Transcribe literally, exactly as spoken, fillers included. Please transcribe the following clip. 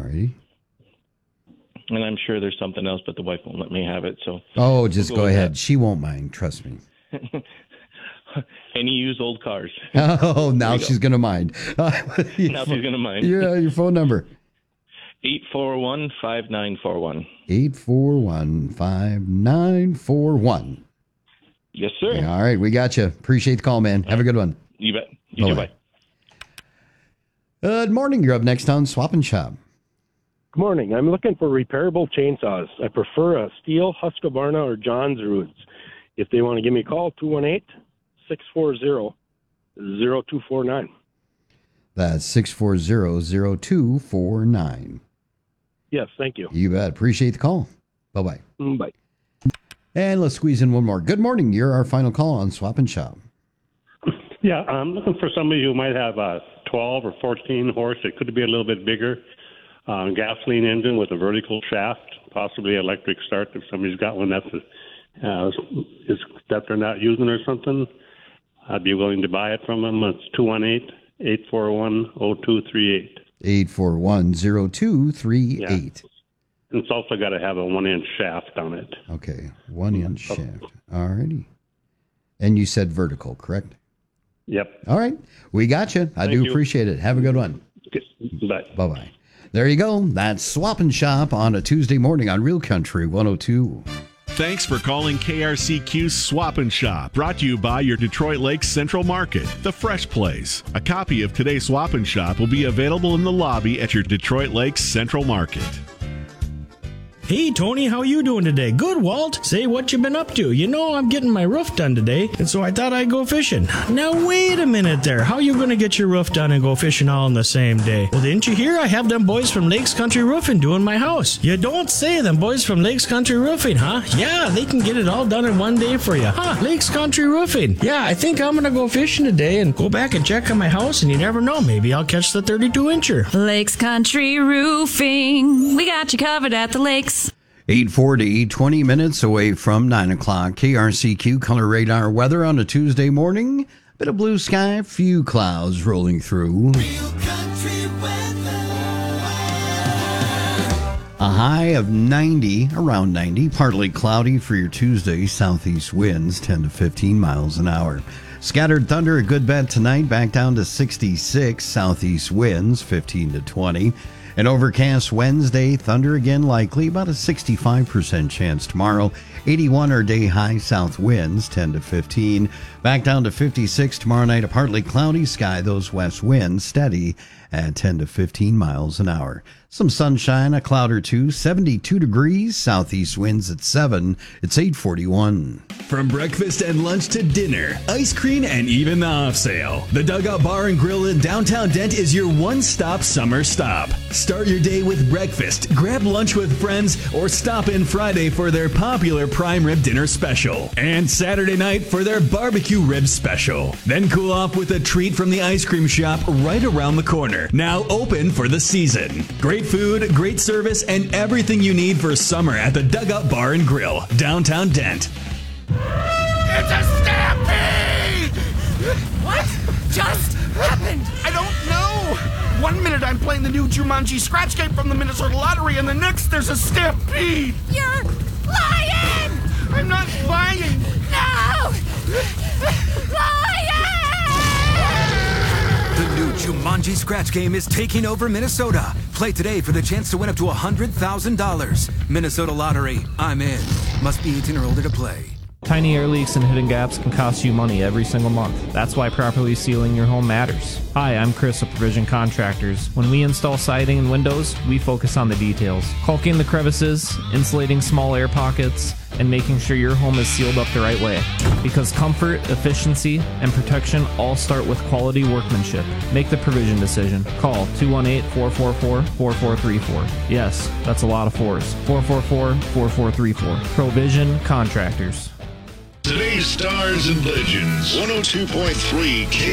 righty. And I'm sure there's something else, but the wife won't let me have it. So. Oh, just we'll go, go ahead. That. She won't mind. Trust me. Any used old cars. Oh, now she's going to mind. Now she's going to mind. Yeah, your phone number. eight four one, five nine four one. eight four one, five nine four one. Yes, sir. Yeah, all right, we got you. Appreciate the call, man. Have a good one. You bet. You too, bye. Good morning. You're up next on Swap and Shop. Good morning. I'm looking for repairable chainsaws. I prefer a Stihl, Husqvarna, or Johns Roods. If they want to give me a call, two one eight, six four zero, zero two four nine. That's six four zero, zero two four nine. Yes, thank you. You bet. Appreciate the call. Bye-bye. Mm, bye. And let's squeeze in one more. Good morning. You're our final call on Swap and Shop. Yeah, I'm looking for somebody who might have a twelve or fourteen horse. It could be a little bit bigger. Uh, gasoline engine with a vertical shaft, possibly electric start if somebody's got one that's uh, is, that they're not using or something. I'd be willing to buy it from them. It's two one eight, eight four one, zero two three eight. eight four one, zero two three eight. Yeah. It's also got to have a one-inch shaft on it. Okay, one-inch shaft. All righty. And you said vertical, correct? Yep. All right. We got you. I Thank do you. appreciate it. Have a good one. Okay. Bye. Bye-bye. There you go. That's Swap and Shop on a Tuesday morning on Real Country one oh two. Thanks for calling K R C Q's Swap and Shop, brought to you by your Detroit Lakes Central Market, the fresh place. A copy of today's Swap and Shop will be available in the lobby at your Detroit Lakes Central Market. Hey, Tony, how you doing today? Good, Walt. Say what you been up to. You know I'm getting my roof done today, and so I thought I'd go fishing. Now, wait a minute there. How you going to get your roof done and go fishing all in the same day? Well, didn't you hear I have them boys from Lakes Country Roofing doing my house? You don't say them boys from Lakes Country Roofing, huh? Yeah, they can get it all done in one day for you. Huh, Lakes Country Roofing. Yeah, I think I'm going to go fishing today and go back and check on my house, and you never know. Maybe I'll catch the thirty-two incher. Lakes Country Roofing. We got you covered at the lakes. eight forty, twenty minutes away from nine o'clock. K R C Q Color Radar weather on a Tuesday morning. Bit of blue sky, few clouds rolling through. Real country weather. A high of ninety, around ninety. Partly cloudy for your Tuesday. Southeast winds ten to fifteen miles an hour. Scattered thunder a good bit tonight. Back down to sixty-six. Southeast winds fifteen to twenty. An overcast Wednesday, thunder again likely, about a sixty-five percent chance tomorrow. eighty-one our day high, south winds ten to fifteen. Back down to fifty-six tomorrow night, a partly cloudy sky, those west winds steady at ten to fifteen miles an hour. Some sunshine, a cloud or two, seventy-two degrees, southeast winds at seven. It's eight forty-one. From breakfast and lunch to dinner, ice cream, and even the off sale, the Dugout Bar and Grill in downtown Dent is your one-stop summer stop. Start your day with breakfast, grab lunch with friends, or stop in Friday for their popular prime rib dinner special, and Saturday night for their barbecue rib special. Then cool off with a treat from the ice cream shop right around the corner, now open for the season. Great food, great service, and everything you need for summer at the Dugout Bar and Grill, downtown Dent. It's a stampede! What just happened? I don't know. One minute I'm playing the new Jumanji Scratch Game from the Minnesota Lottery, and the next there's a stampede. You're lying! I'm not lying. No! Lying! The new Jumanji Scratch Game is taking over Minnesota. Play today for the chance to win up to one hundred thousand dollars. Minnesota Lottery. I'm in. Must be eighteen or older to play. Tiny air leaks and hidden gaps can cost you money every single month. That's why properly sealing your home matters. Hi, I'm Chris of Provision Contractors. When we install siding and windows, we focus on the details. Caulking the crevices, insulating small air pockets, and making sure your home is sealed up the right way. Because comfort, efficiency, and protection all start with quality workmanship. Make the Provision decision. Call two one eight, four four four, four four three four. Yes, that's a lot of fours. four four four, four four three four. Provision Contractors. Today's Stars and Legends, one oh two point three K